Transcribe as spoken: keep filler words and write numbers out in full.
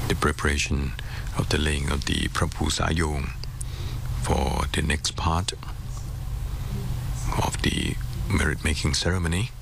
the preparation of the laying of the Prabhu Sayong for the next part of the merit making ceremony.